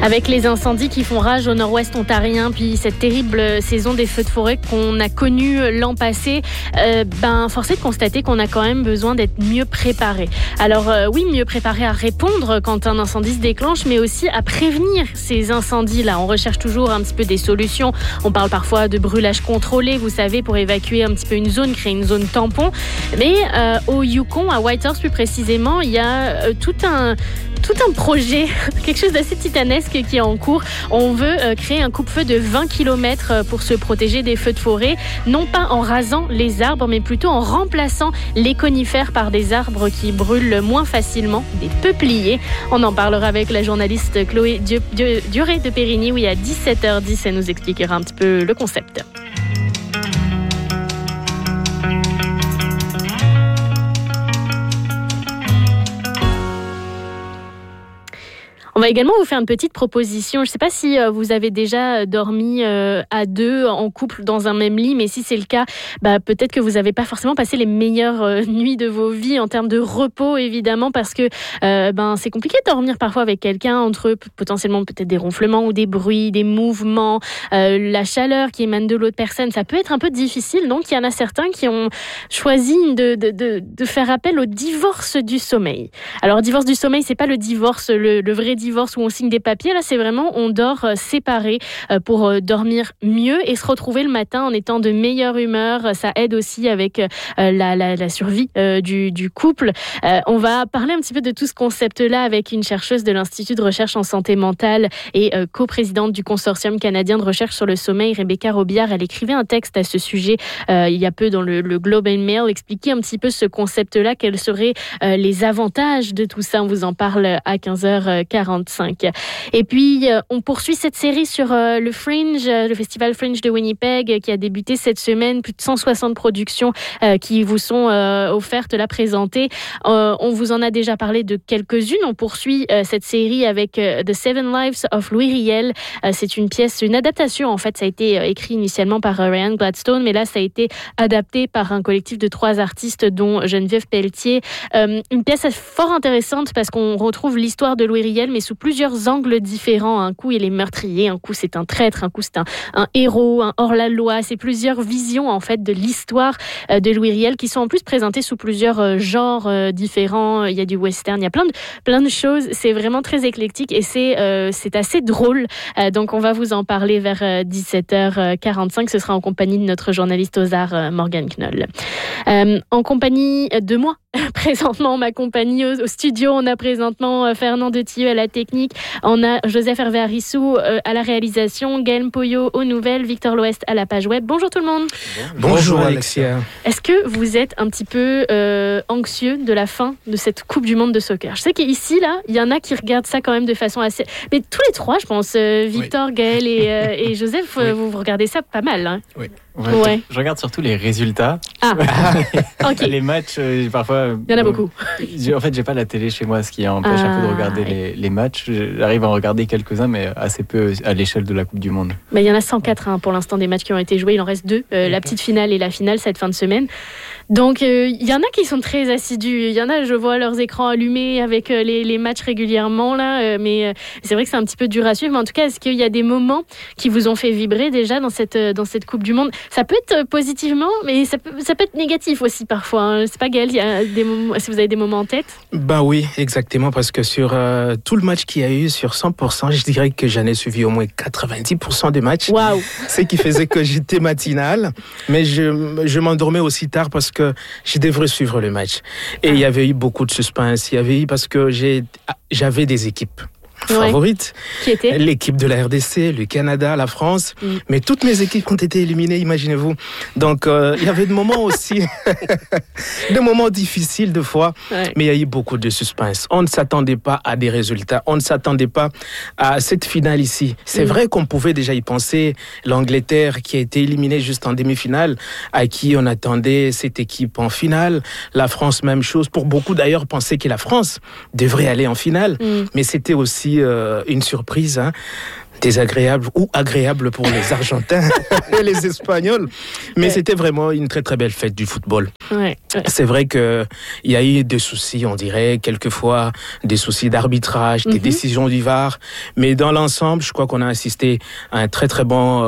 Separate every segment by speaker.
Speaker 1: Avec les incendies qui font rage au nord-ouest ontarien, puis cette terrible saison des feux de forêt qu'on a connue l'an passé, force est de constater qu'on a quand même besoin d'être mieux préparé. Alors oui, mieux préparé à répondre quand un incendie se déclenche, mais aussi à prévenir ces incendies-là. On recherche toujours un petit peu des solutions. On parle parfois de brûlage contrôlé, vous savez, pour évacuer un petit peu une zone, créer une zone tampon. Mais au Yukon, à Whitehorse plus précisément, il y a tout un projet, quelque chose d'assez titanesque qui est en cours. On veut créer un coupe-feu de 20 km pour se protéger des feux de forêt, non pas en rasant les arbres, mais plutôt en remplaçant les conifères par des arbres qui brûlent moins facilement, des peupliers. On en parlera avec la journaliste Chloé Duré de Périgny, oui, à 17h10, elle nous expliquera un petit peu le concept. On va également vous faire une petite proposition. Je ne sais pas si vous avez déjà dormi à deux, en couple, dans un même lit, mais si c'est le cas, peut-être que vous n'avez pas forcément passé les meilleures nuits de vos vies en termes de repos, évidemment, parce que c'est compliqué de dormir parfois avec quelqu'un, entre potentiellement peut-être des ronflements ou des bruits, des mouvements, la chaleur qui émane de l'autre personne. Ça peut être un peu difficile, donc il y en a certains qui ont choisi de faire appel au divorce du sommeil. Alors, divorce du sommeil, c'est pas le divorce, le vrai divorce où on signe des papiers. Là, c'est vraiment on dort séparés pour dormir mieux et se retrouver le matin en étant de meilleure humeur. Ça aide aussi avec la survie du couple. On va parler un petit peu de tout ce concept-là avec une chercheuse de l'Institut de recherche en santé mentale et coprésidente du Consortium canadien de recherche sur le sommeil, Rebecca Robillard. Elle écrivait un texte à ce sujet il y a peu dans le Globe and Mail, expliquer un petit peu ce concept-là, quels seraient les avantages de tout ça. On vous en parle à 15h45. Et puis, on poursuit cette série sur le Fringe, le festival Fringe de Winnipeg, qui a débuté cette semaine. Plus de 160 productions qui vous sont offertes, là, présentées. On vous en a déjà parlé de quelques-unes. On poursuit cette série avec The Seven Lives of Louis Riel. C'est une pièce, une adaptation, en fait. Ça a été écrit initialement par Ryan Gladstone, mais là, ça a été adapté par un collectif de 3 artistes, dont Geneviève Pelletier. Une pièce fort intéressante parce qu'on retrouve l'histoire de Louis Riel, mais sous plusieurs angles différents. Un coup, il est meurtrier, un coup, c'est un traître, un coup, c'est un héros, un hors-la-loi. C'est plusieurs visions, en fait, de l'histoire de Louis Riel qui sont en plus présentées sous plusieurs genres différents. Il y a du western, il y a plein de choses. C'est vraiment très éclectique et c'est assez drôle. Donc, on va vous en parler vers 17h45. Ce sera en compagnie de notre journaliste aux arts, Morgane Knoll. En compagnie de moi, présentement, ma compagnie au studio, on a présentement Fernand Detilleux à la technique, on a Joseph Hervé Arissou à la réalisation, Gaël Poyot aux nouvelles, Victor L'Ouest à la page web. Bonjour tout le monde.
Speaker 2: Bonjour Alexia.
Speaker 1: Est-ce que vous êtes un petit peu anxieux de la fin de cette Coupe du Monde de soccer? Je sais qu'ici, là, il y en a qui regardent ça quand même de façon assez... Mais tous les trois, je pense, Victor, oui. Gaël et Joseph, oui. Vous regardez ça pas mal. Hein.
Speaker 2: Oui.
Speaker 3: Ouais. Je regarde surtout les résultats.
Speaker 1: Okay.
Speaker 3: Les matchs, parfois...
Speaker 1: Il y en a beaucoup.
Speaker 3: En fait, j'ai pas la télé chez moi, ce qui empêche un peu de regarder les matchs. J'arrive à en regarder quelques-uns, mais assez peu à l'échelle de la Coupe du Monde.
Speaker 1: Il y en a 104 pour l'instant des matchs qui ont été joués. Il en reste 2, la petite finale et la finale cette fin de semaine. Donc, il y en a qui sont très assidus. Il y en a, je vois leurs écrans allumés avec les matchs régulièrement, là. Mais c'est vrai que c'est un petit peu dur à suivre. Mais en tout cas, est-ce qu'il y a des moments qui vous ont fait vibrer déjà dans cette Coupe du Monde? Ça peut être positivement, mais ça peut être négatif aussi parfois. Hein. C'est pas Gaël, il y a des moments, est-ce que vous avez des moments en tête?
Speaker 2: Oui, exactement, parce que sur tout le match qu'il y a eu, sur 100%, je dirais que j'en ai suivi au moins 90% des matchs.
Speaker 1: Waouh!
Speaker 2: Ce qui faisait que j'étais matinal, mais je m'endormais aussi tard parce que je devrais suivre le match. Et il y avait eu beaucoup de suspense, parce que j'avais des équipes favorite,
Speaker 1: qui était
Speaker 2: l'équipe de la RDC, le Canada, la France, mais toutes mes équipes ont été éliminées, imaginez-vous. Donc il y avait des moments aussi, des moments difficiles de fois, mais il y a eu beaucoup de suspense. On ne s'attendait pas à des résultats, on ne s'attendait pas à cette finale ici. C'est vrai qu'on pouvait déjà y penser, l'Angleterre qui a été éliminée juste en demi-finale, à qui on attendait cette équipe en finale, la France même chose, pour beaucoup d'ailleurs pensaient que la France devrait aller en finale, mais c'était aussi une surprise, hein. désagréable ou agréable pour les Argentins et les Espagnols. Mais c'était vraiment une très très belle fête du football. C'est vrai qu'il y a eu des soucis, on dirait, quelquefois des soucis d'arbitrage, des décisions du VAR. Mais dans l'ensemble, je crois qu'on a assisté à une très très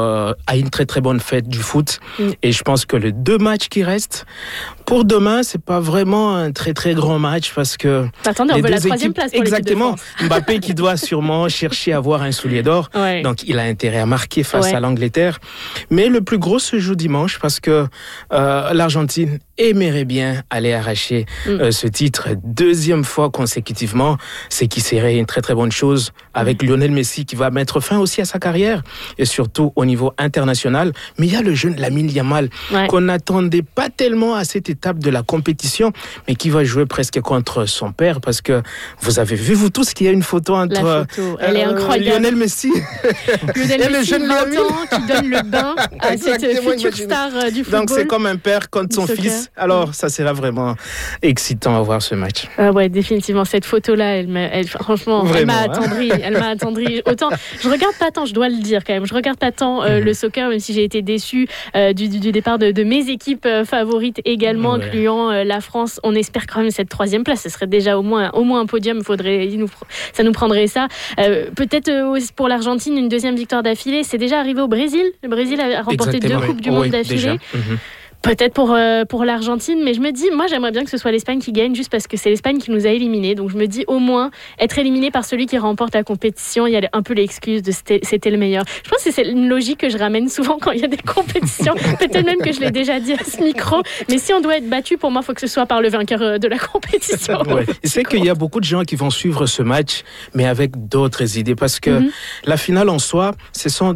Speaker 2: bonne fête du foot. Et je pense que les 2 matchs qui restent, pour demain, c'est pas vraiment un très très grand match parce que...
Speaker 1: Attendez, on veut la 3e place pour l'équipe de France.
Speaker 2: Mbappé qui doit sûrement chercher à avoir un soulier d'or. Donc il a intérêt à marquer face à l'Angleterre. Mais le plus gros se joue dimanche parce que l'Argentine aimerait bien aller arracher ce titre 2e fois consécutivement, ce qui serait une très très bonne chose avec Lionel Messi qui va mettre fin aussi à sa carrière et surtout au niveau international. Mais il y a le jeune Lamine Yamal qu'on n'attendait pas tellement à cette étape de la compétition, mais qui va jouer presque contre son père parce que vous avez vu vous tous qu'il y a une photo entre
Speaker 1: elle est incroyable.
Speaker 2: Lionel Messi
Speaker 1: et le jeune 20 ans qui donne le bain à cette future star du football.
Speaker 2: Donc c'est comme un père contre son fils. Alors ça sera vraiment excitant à voir ce match.
Speaker 1: Ouais, définitivement cette photo-là, franchement, vraiment, elle m'a attendri. Autant, je regarde pas tant, je dois le dire quand même. Je regarde pas tant le soccer, même si j'ai été déçue du départ de mes équipes favorites également, incluant la France. On espère quand même cette 3e place. Ce serait déjà au moins un podium. Ça nous prendrait ça. Peut-être pour l'Argentine, une 2e victoire d'affilée. C'est déjà arrivé au Brésil. Le Brésil a remporté 2 Coupes du Monde d'affilée. Peut-être pour l'Argentine, mais je me dis, moi j'aimerais bien que ce soit l'Espagne qui gagne, juste parce que c'est l'Espagne qui nous a éliminés. Donc je me dis, au moins, être éliminé par celui qui remporte la compétition, il y a un peu l'excuse de c'était le meilleur. Je pense que c'est une logique que je ramène souvent quand il y a des compétitions. Peut-être même que je l'ai déjà dit à ce micro, mais si on doit être battu, pour moi, il faut que ce soit par le vainqueur de la compétition.
Speaker 2: C'est qu'il y a beaucoup de gens qui vont suivre ce match, mais avec d'autres idées, parce que la finale en soi, ce sont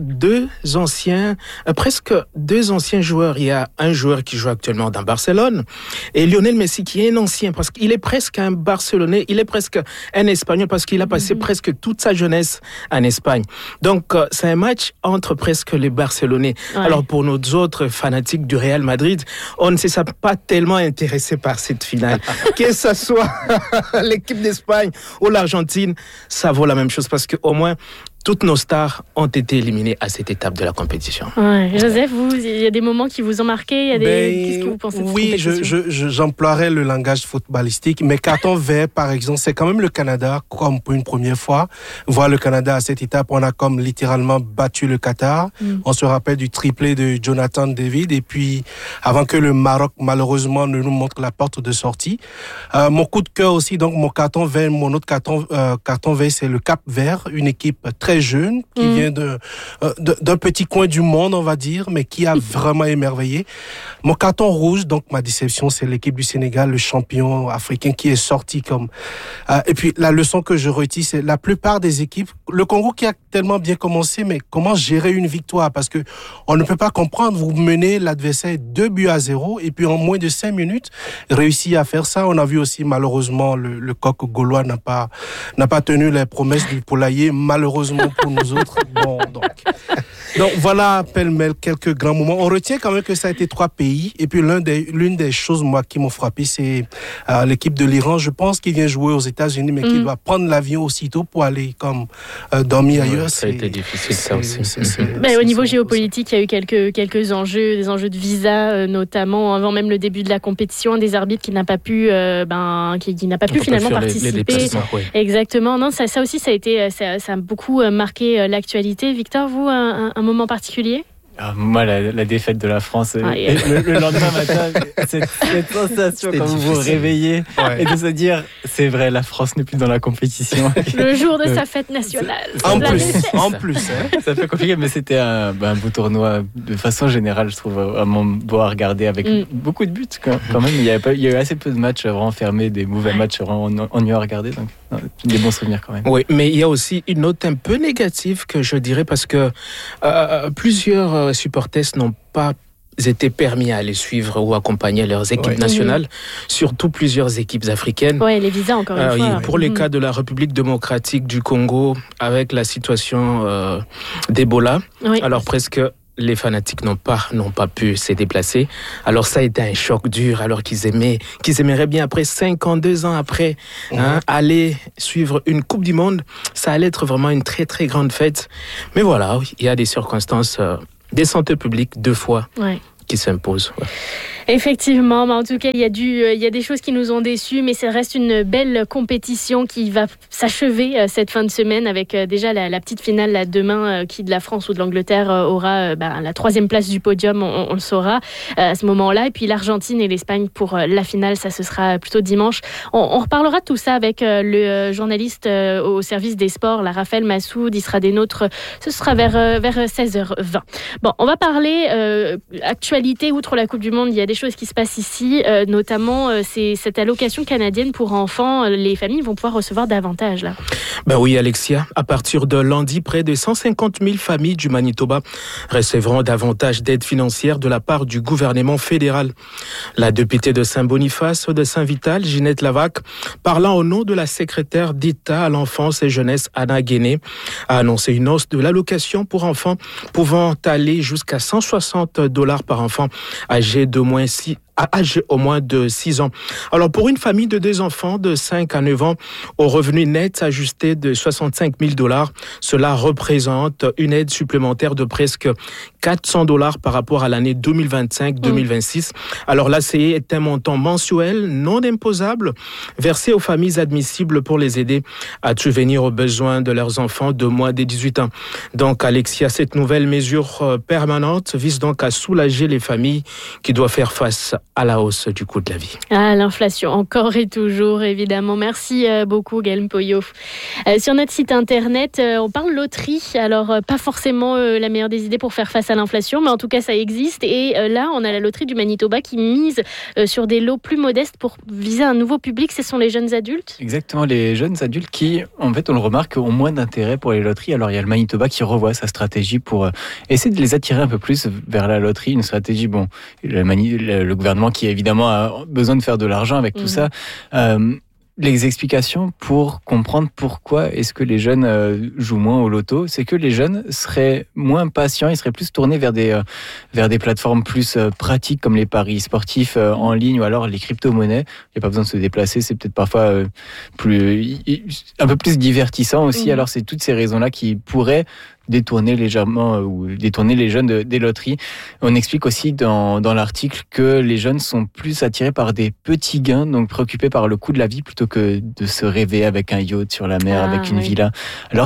Speaker 2: presque deux anciens joueurs. Il y a un joueur qui joue actuellement dans Barcelone et Lionel Messi qui est un ancien parce qu'il est presque un Barcelonais, il est presque un Espagnol parce qu'il a passé presque toute sa jeunesse en Espagne. Donc c'est un match entre presque les Barcelonais. Alors pour nos autres fanatiques du Real Madrid, on ne s'est pas tellement intéressé par cette finale. Que ce soit l'équipe d'Espagne ou l'Argentine, ça vaut la même chose parce qu'au moins toutes nos stars ont été éliminées à cette étape de la compétition.
Speaker 1: Joseph, il y a des moments qui vous ont marqué, qu'est-ce que vous pensez de cette compétition ?
Speaker 4: J'emploierais le langage footballistique, mais carton vert, par exemple, c'est quand même le Canada, comme pour une première fois. Voir le Canada à cette étape, on a comme littéralement battu le Qatar. On se rappelle du triplé de Jonathan David, et puis avant que le Maroc, malheureusement, ne nous montre la porte de sortie. Mon coup de cœur aussi, donc mon autre carton vert, c'est le Cap Vert, une équipe très jeune, qui vient d'un petit coin du monde, on va dire, mais qui a vraiment émerveillé. Mon carton rouge, donc ma déception, c'est l'équipe du Sénégal, le champion africain qui est sorti comme... et puis la leçon que je retire, c'est la plupart des équipes, le Congo qui a tellement bien commencé, mais comment gérer une victoire? Parce que on ne peut pas comprendre, vous menez l'adversaire 2-0, et puis en moins de 5 minutes, réussi à faire ça. On a vu aussi, malheureusement, le coq gaulois n'a pas tenu les promesses du poulailler, malheureusement pour nous autres. Bon, donc voilà, pêle-mêle, quelques grands moments. On retient quand même que ça a été 3 pays. Et puis l'une des choses, moi, qui m'ont frappé, c'est l'équipe de l'Iran. Je pense qu'il vient jouer aux États-Unis, mais qu'il doit prendre l'avion aussitôt pour aller dormir ailleurs.
Speaker 2: Ça a été difficile, ça aussi.
Speaker 1: Au niveau géopolitique, il y a eu quelques enjeux, des enjeux de visa, notamment avant même le début de la compétition, des arbitres qui n'a pas pu, finalement participer. Exactement. Non, ça aussi, ça a beaucoup marqué l'actualité. Victor, vous, un moment particulier ?
Speaker 3: Moi, la défaite de la France, le lendemain matin, cette sensation quand vous vous réveillez et de se dire, c'est vrai, la France n'est plus dans la compétition.
Speaker 1: Le jour de sa fête nationale.
Speaker 4: En plus.
Speaker 3: Ça fait compliqué, mais c'était un beau tournoi. De façon générale, je trouve vraiment beau à regarder avec beaucoup de buts quand même. Il y a eu assez peu de matchs vraiment fermés, des mauvais matchs ennuyeux à regarder. Donc, des bons souvenirs quand même.
Speaker 2: Oui, mais il y a aussi une note un peu négative que je dirais parce que plusieurs supporters n'ont pas été permis à aller suivre ou accompagner leurs équipes nationales, surtout plusieurs équipes africaines.
Speaker 1: Oui, les visas encore une fois.
Speaker 2: Pour les cas de la République démocratique du Congo, avec la situation d'Ebola, alors presque les fanatiques n'ont pas pu se déplacer. Alors ça a été un choc dur, alors qu'ils aimeraient bien après 52 ans après aller suivre une Coupe du Monde. Ça allait être vraiment une très très grande fête. Mais voilà, il y a des circonstances, des santé publiques 2 fois qui s'imposent. Ouais.
Speaker 1: Effectivement, mais en tout cas, il y a des choses qui nous ont déçus, mais ça reste une belle compétition qui va s'achever cette fin de semaine avec déjà la petite finale là, demain, qui de la France ou de l'Angleterre aura la 3e place du podium, on le saura à ce moment-là. Et puis l'Argentine et l'Espagne pour la finale, ça ce sera plutôt dimanche. On reparlera de tout ça avec le journaliste au service des sports, Raphaël Massoud, il sera des nôtres, ce sera vers 16h20. Bon, on va parler actualité, outre la Coupe du Monde, il y a des choses qui se passent ici, notamment c'est cette allocation canadienne pour enfants. Les familles vont pouvoir recevoir davantage là.
Speaker 2: Ben oui, Alexia, à partir de lundi, près de 150 000 familles du Manitoba recevront davantage d'aide financière de la part du gouvernement fédéral. La députée de Saint-Boniface de Saint-Vital, Ginette Lavac, parlant au nom de la secrétaire d'État à l'enfance et jeunesse, Anna Guéné, a annoncé une hausse de l'allocation pour enfants pouvant aller jusqu'à $160 par enfant âgé au moins de 6 ans. Alors, pour une famille de 2 enfants de 5 à 9 ans, au revenu net ajusté de $65 000, cela représente une aide supplémentaire de presque $400 par rapport à l'année 2025-2026. Alors là, c'est un montant mensuel non imposable versé aux familles admissibles pour les aider à subvenir aux besoins de leurs enfants de moins de 18 ans. Donc, Alexia, cette nouvelle mesure permanente vise donc à soulager les familles qui doivent faire face à la hausse du coût de la vie.
Speaker 1: L'inflation encore et toujours, évidemment. Merci beaucoup, Gaël Mpoyo. Sur notre site internet, on parle loterie. Alors, pas forcément la meilleure des idées pour faire face à l'inflation, mais en tout cas, ça existe. Et là, on a la loterie du Manitoba qui mise sur des lots plus modestes pour viser un nouveau public. Ce sont les jeunes adultes ?
Speaker 3: Exactement, les jeunes adultes qui, en fait, on le remarque, ont moins d'intérêt pour les loteries. Alors, il y a le Manitoba qui revoit sa stratégie pour essayer de les attirer un peu plus vers la loterie. Une stratégie, le gouvernement qui évidemment a besoin de faire de l'argent avec tout ça. Les explications pour comprendre pourquoi est-ce que les jeunes jouent moins au loto, c'est que les jeunes seraient moins patients, ils seraient plus tournés vers des plateformes plus pratiques comme les paris sportifs en ligne ou alors les crypto-monnaies. Il n'y a pas besoin de se déplacer, c'est peut-être parfois un peu plus divertissant aussi. Alors c'est toutes ces raisons-là qui pourraient détourner légèrement ou détourner les jeunes des loteries. On explique aussi dans l'article que les jeunes sont plus attirés par des petits gains, donc préoccupés par le coût de la vie plutôt que de se rêver avec un yacht sur la mer, avec une villa. Alors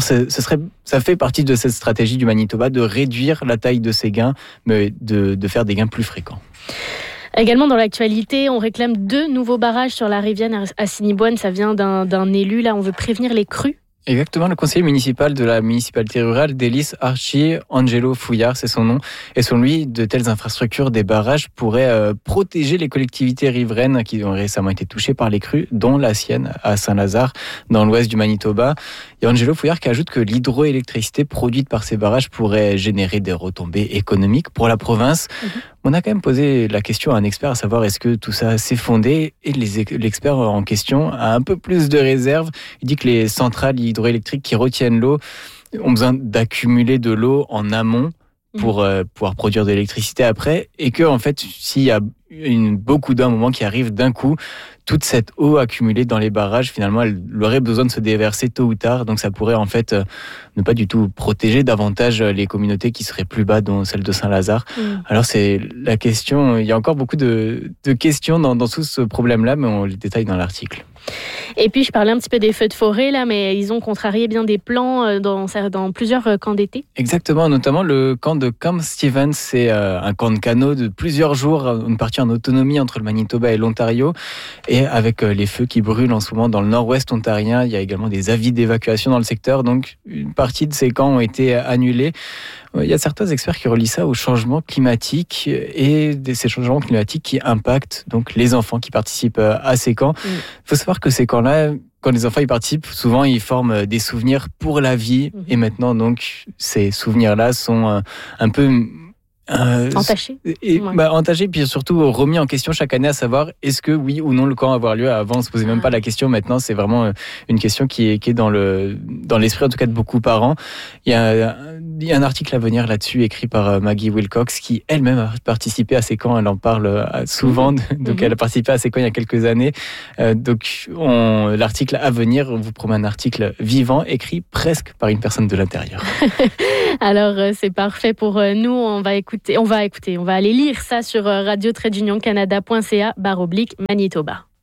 Speaker 3: ça fait partie de cette stratégie du Manitoba de réduire la taille de ces gains, mais de faire des gains plus fréquents.
Speaker 1: Également dans l'actualité, on réclame 2 nouveaux barrages sur la Rivienne à Assiniboine. Ça vient d'un élu, là, on veut prévenir les crues.
Speaker 3: Exactement, le conseiller municipal de la municipalité rurale d'Hélice, Archie Angelo Fouillard, c'est son nom. Et selon lui, de telles infrastructures, des barrages pourraient protéger les collectivités riveraines qui ont récemment été touchées par les crues, dont la sienne à Saint-Lazare, dans l'ouest du Manitoba. Et Angelo Fouillard qui ajoute que l'hydroélectricité produite par ces barrages pourrait générer des retombées économiques pour la province. On a quand même posé la question à un expert, à savoir est-ce que tout ça s'est fondé, et l'expert en question a un peu plus de réserve. Il dit que les centrales hydroélectriques qui retiennent l'eau ont besoin d'accumuler de l'eau en amont pour pouvoir produire de l'électricité après, et que en fait, s'il y a beaucoup d'eau à un moment qui arrive d'un coup, toute cette eau accumulée dans les barrages, finalement, elle aurait besoin de se déverser tôt ou tard. Donc ça pourrait en fait ne pas du tout protéger davantage les communautés qui seraient plus bas, dont celle de Saint-Lazare. Alors c'est la question, il y a encore beaucoup de questions dans tout ce problème-là, mais on les détaille dans l'article.
Speaker 1: Et puis je parlais un petit peu des feux de forêt là, mais ils ont contrarié bien des plans dans plusieurs camps d'été.
Speaker 3: Exactement, notamment le camp de Camp Stevens, c'est un camp de canot de plusieurs jours, une partie en autonomie entre le Manitoba et l'Ontario, et avec les feux qui brûlent en ce moment dans le nord-ouest ontarien, il y a également des avis d'évacuation dans le secteur, donc une partie de ces camps ont été annulés. Il y a certains experts qui relient ça au changement climatique et ces changements climatiques qui impactent donc les enfants qui participent à ces camps. Il faut savoir que ces camps-là, quand les enfants y participent, souvent ils forment des souvenirs pour la vie. Et maintenant, donc, ces souvenirs-là sont un peu
Speaker 1: Entaché.
Speaker 3: Entaché, puis surtout remis en question chaque année, à savoir est-ce que oui ou non le camp va avoir lieu. Avant, on se posait même pas la question. Maintenant, c'est vraiment une question qui est dans l'esprit, en tout cas, de beaucoup de parents. Il y a un article à venir là-dessus, écrit par Maggie Wilcox, qui elle-même a participé à ces camps. Elle en parle souvent. Donc, elle a participé à ces camps il y a quelques années. Donc, l'article à venir, on vous promet un article vivant, écrit presque par une personne de l'intérieur.
Speaker 1: Alors, c'est parfait pour nous. On va aller lire ça sur radio-canada.ca/Manitoba.